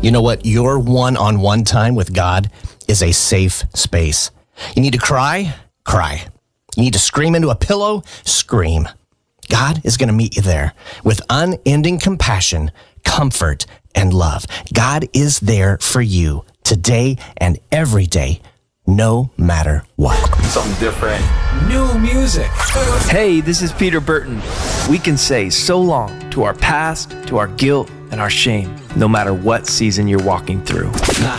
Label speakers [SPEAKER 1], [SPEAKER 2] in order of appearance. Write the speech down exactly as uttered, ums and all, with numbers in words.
[SPEAKER 1] You know what? Your one-on-one time with God is a safe space. You need to cry? Cry. You need to scream into a pillow? Scream. God is going to meet you there with unending compassion, comfort, and love. God is there for you today and every day, no matter what.
[SPEAKER 2] Something different.
[SPEAKER 3] New music.
[SPEAKER 4] Hey, this is Peter Burton. We can say so long to our past, to our guilt, and our shame, no matter what season you're walking through.
[SPEAKER 3] The